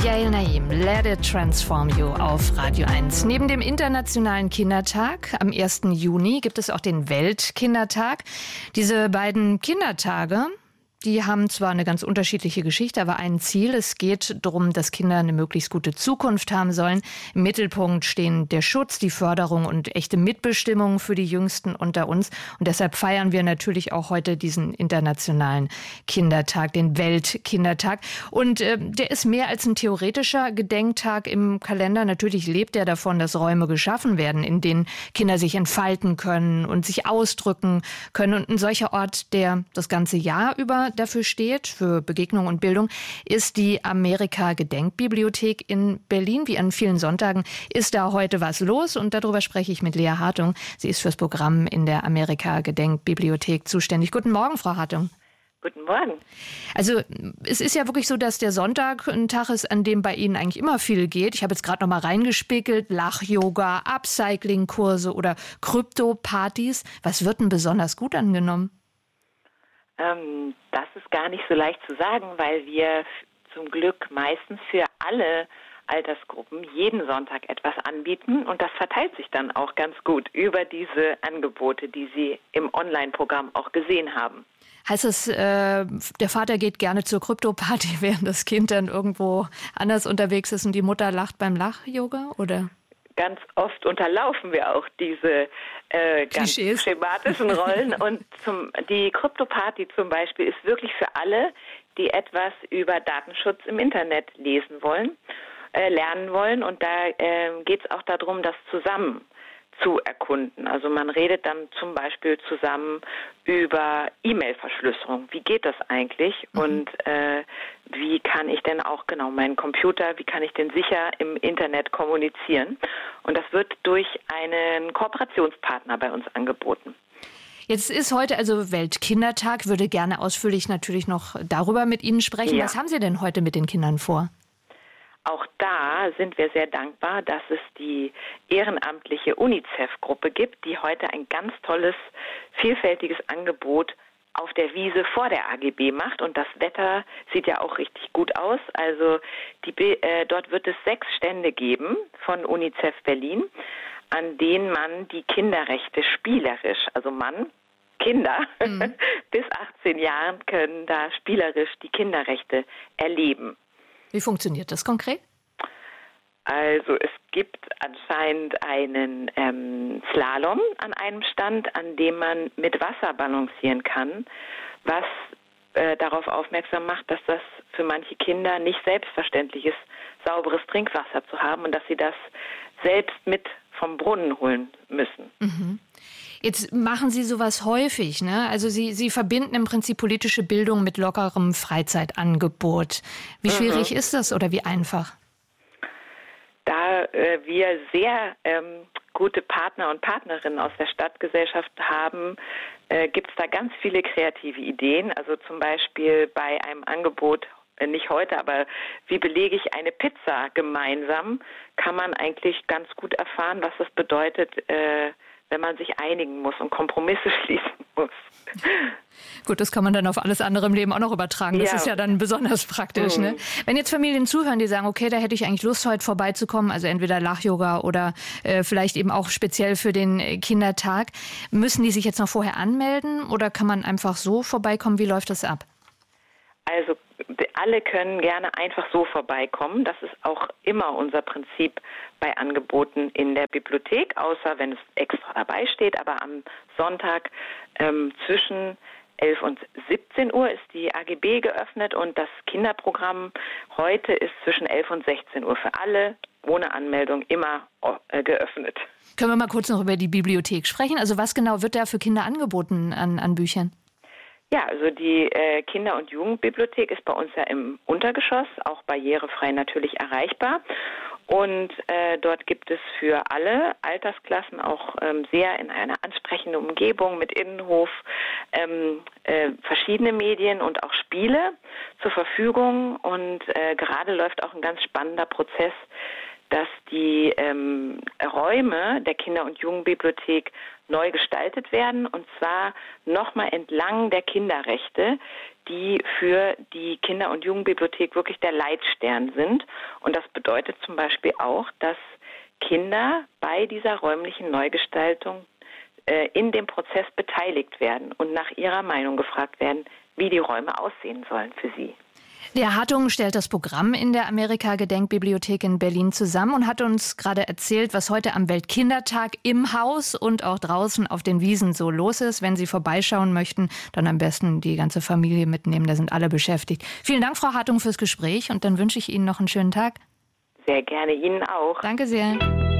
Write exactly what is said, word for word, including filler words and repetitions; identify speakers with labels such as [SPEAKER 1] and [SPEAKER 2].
[SPEAKER 1] Yael Naim, Let It Transform You auf Radio eins. Neben dem Internationalen Kindertag am ersten Juni gibt es auch den Weltkindertag. Diese beiden Kindertage, die haben zwar eine ganz unterschiedliche Geschichte, aber ein Ziel. Es geht darum, dass Kinder eine möglichst gute Zukunft haben sollen. Im Mittelpunkt stehen der Schutz, die Förderung und echte Mitbestimmung für die Jüngsten unter uns. Und deshalb feiern wir natürlich auch heute diesen Internationalen Kindertag, den Weltkindertag. Und äh, der ist mehr als ein theoretischer Gedenktag im Kalender. Natürlich lebt er davon, dass Räume geschaffen werden, in denen Kinder sich entfalten können und sich ausdrücken können. Und ein solcher Ort, der das ganze Jahr über dafür steht, für Begegnung und Bildung, ist die Amerika-Gedenkbibliothek in Berlin. Wie an vielen Sonntagen ist da heute was los und darüber spreche ich mit Lea Hartung. Sie ist fürs Programm in der Amerika-Gedenkbibliothek zuständig. Guten Morgen, Frau Hartung.
[SPEAKER 2] Guten Morgen.
[SPEAKER 1] Also es ist ja wirklich so, dass der Sonntag ein Tag ist, an dem bei Ihnen eigentlich immer viel geht. Ich habe jetzt gerade noch mal reingespickelt, Lach-Yoga, Upcycling-Kurse oder Krypto-Partys. Was wird denn besonders gut angenommen?
[SPEAKER 2] Ähm, das ist gar nicht so leicht zu sagen, weil wir zum Glück meistens für alle Altersgruppen jeden Sonntag etwas anbieten und das verteilt sich dann auch ganz gut über diese Angebote, die Sie im Online-Programm auch gesehen haben.
[SPEAKER 1] Heißt das, äh, der Vater geht gerne zur Krypto-Party, während das Kind dann irgendwo anders unterwegs ist und die Mutter lacht beim Lach-Yoga, oder?
[SPEAKER 2] Ganz oft unterlaufen wir auch diese äh, ganz
[SPEAKER 1] Klischees.
[SPEAKER 2] Schematischen Rollen. Und zum, die Krypto-Party zum Beispiel ist wirklich für alle, die etwas über Datenschutz im Internet lesen wollen, äh, lernen wollen. Und da äh, geht es auch darum, das zusammen zu erkunden. Also man redet dann zum Beispiel zusammen über E-Mail-Verschlüsselung. Wie geht das eigentlich? Mhm. Und äh, wie kann ich denn auch genau meinen Computer, wie kann ich denn sicher im Internet kommunizieren? Und das wird durch einen Kooperationspartner bei uns angeboten.
[SPEAKER 1] Jetzt ist heute also Weltkindertag. Würde gerne ausführlich natürlich noch darüber mit Ihnen sprechen. Ja. Was haben Sie denn heute mit den Kindern vor?
[SPEAKER 2] Auch da sind wir sehr dankbar, dass es die ehrenamtliche UNICEF-Gruppe gibt, die heute ein ganz tolles, vielfältiges Angebot auf der Wiese vor der A G B macht. Und das Wetter sieht ja auch richtig gut aus. Also die, äh, dort wird es sechs Stände geben von UNICEF Berlin, an denen man die Kinderrechte spielerisch, also Mann, Kinder mhm. bis achtzehn Jahren können da spielerisch die Kinderrechte erleben.
[SPEAKER 1] Wie funktioniert das konkret?
[SPEAKER 2] Also es gibt anscheinend einen ähm, Slalom an einem Stand, an dem man mit Wasser balancieren kann, was äh, darauf aufmerksam macht, dass das für manche Kinder nicht selbstverständlich ist, sauberes Trinkwasser zu haben und dass sie das selbst mit vom Brunnen holen müssen.
[SPEAKER 1] Mhm. Jetzt machen Sie sowas häufig, ne? Also Sie, Sie verbinden im Prinzip politische Bildung mit lockerem Freizeitangebot. Wie mhm. schwierig ist das oder wie einfach?
[SPEAKER 2] Da äh, wir sehr ähm, gute Partner und Partnerinnen aus der Stadtgesellschaft haben, äh, gibt es da ganz viele kreative Ideen. Also zum Beispiel bei einem Angebot, äh, nicht heute, aber wie belege ich eine Pizza gemeinsam, kann man eigentlich ganz gut erfahren, was das bedeutet, äh, wenn man sich einigen muss und Kompromisse schließen muss.
[SPEAKER 1] Gut, das kann man dann auf alles andere im Leben auch noch übertragen. Das ja. ist ja dann besonders praktisch. Mhm. Ne? Wenn jetzt Familien zuhören, die sagen, okay, da hätte ich eigentlich Lust, heute vorbeizukommen, also entweder Lach-Yoga oder äh, vielleicht eben auch speziell für den Kindertag, müssen die sich jetzt noch vorher anmelden oder kann man einfach so vorbeikommen? Wie läuft das ab?
[SPEAKER 2] Also alle können gerne einfach so vorbeikommen. Das ist auch immer unser Prinzip bei Angeboten in der Bibliothek, außer wenn es extra dabei steht. Aber am Sonntag ähm, zwischen elf und siebzehn Uhr ist die A G B geöffnet und das Kinderprogramm heute ist zwischen elf und sechzehn Uhr für alle ohne Anmeldung immer äh, geöffnet.
[SPEAKER 1] Können wir mal kurz noch über die Bibliothek sprechen? Also was genau wird da für Kinder angeboten an, an Büchern?
[SPEAKER 2] Ja, also die äh, Kinder- und Jugendbibliothek ist bei uns ja im Untergeschoss, auch barrierefrei natürlich erreichbar. Und äh, dort gibt es für alle Altersklassen auch ähm, sehr in einer ansprechenden Umgebung mit Innenhof ähm, äh, verschiedene Medien und auch Spiele zur Verfügung. Und äh, gerade läuft auch ein ganz spannender Prozess, dass die ähm, Räume der Kinder- und Jugendbibliothek neu gestaltet werden und zwar nochmal entlang der Kinderrechte, die für die Kinder- und Jugendbibliothek wirklich der Leitstern sind. Und das bedeutet zum Beispiel auch, dass Kinder bei dieser räumlichen Neugestaltung äh, in dem Prozess beteiligt werden und nach ihrer Meinung gefragt werden, wie die Räume aussehen sollen für sie.
[SPEAKER 1] Lea Hartung stellt das Programm in der Amerika-Gedenkbibliothek in Berlin zusammen und hat uns gerade erzählt, was heute am Weltkindertag im Haus und auch draußen auf den Wiesen so los ist. Wenn Sie vorbeischauen möchten, dann am besten die ganze Familie mitnehmen, da sind alle beschäftigt. Vielen Dank, Frau Hartung, fürs Gespräch und dann wünsche ich Ihnen noch einen schönen Tag.
[SPEAKER 2] Sehr gerne, Ihnen auch.
[SPEAKER 1] Danke sehr.